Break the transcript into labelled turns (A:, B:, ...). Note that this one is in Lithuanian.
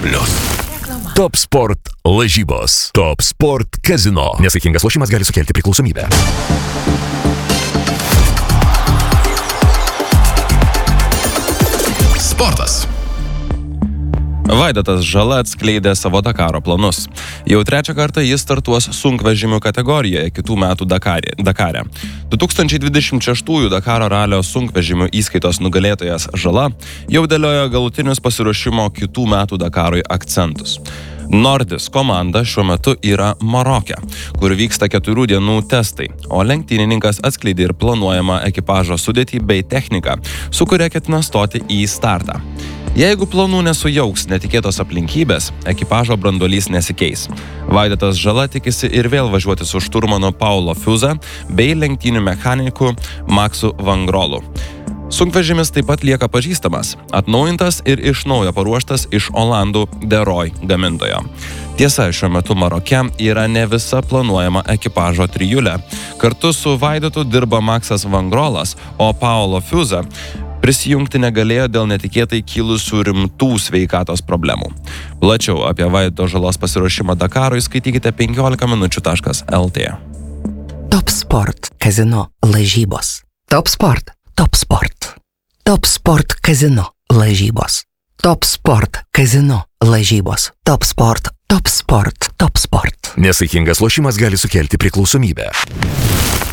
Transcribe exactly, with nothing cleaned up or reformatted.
A: plius. Top Sport lažybos. Top Sport kazino. Nesaikingas lošimas gali sukelti priklausomybę. Sportas.
B: Vaidotas Žala atskleidė savo Dakaro planus. Jau trečią kartą jis startuos sunkvežimių kategorijoje kitų metų Dakare. Dakare. du tūkstančiai dvidešimt šeštųjų Dakaro ralio sunkvežimių įskaitos nugalėtojas Žala jau dėliojo galutinius pasiruošimo kitų metų Dakarui akcentus. Nordis komanda šiuo metu yra Maroke, kur vyksta keturių dienų testai, o lenktynininkas atskleidė ir planuojamą ekipažo sudėtį bei techniką, su kuria ketina stoti į startą. Jeigu planų nesujauks netikėtos aplinkybės, ekipažo branduolys nesikeis. Vaidotas Žala tikisi ir vėl važiuoti su šturmanu Paulo Fiuza bei lenktynių mechaniku Maksu Vangrolu. Sunkvežimis taip pat lieka pažįstamas, atnaujintas ir iš naujo paruoštas iš Olandų Deroj gamintojo. Tiesa, šiuo metu Maroke yra ne visa planuojama ekipažo trijulė. Kartu su Vaidotu dirba Maksas Vangrolas, o Paulo Fiuza prisijungti negalėjo dėl netikėtai kilusių rimtų sveikatos problemų. Plačiau apie Vaidoto Žalos pasiruošimą Dakarui skaitykite penkiolika minučių taškas el tė.
C: Top Sport kazino lažybos. Top Sport. Top Sport. Top Sport kazino lažybos. Top Sport kazino lažybos. Top Sport. Top Sport. Top Sport.
A: Nesaikingas lošimas gali sukelti priklausomybę.